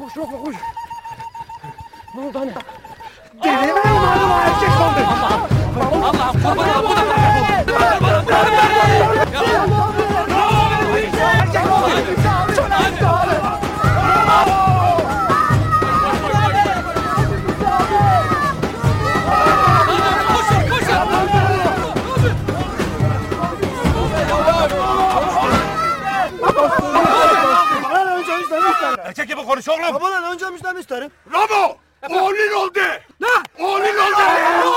Koş Ramo koş. Ne oldu anne? Deli mi umarım erkek oldu? Allah'ım kurban ol. Bu da Erkek gibi konuş oğlum. babadan önce müjdemi isterim. Ramo! Oğlun oldu! Ne? Oğlun oldu!